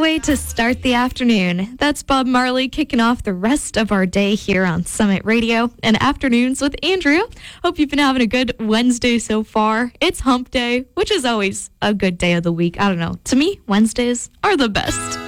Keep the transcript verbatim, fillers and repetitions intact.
way to start the afternoon. That's Bob Marley kicking off the rest of our day here on Summit Radio and Afternoons with Andrea. Hope you've been having a good Wednesday so far. It's hump day, which is always a good day of the week. I don't know. To me, Wednesdays are the best.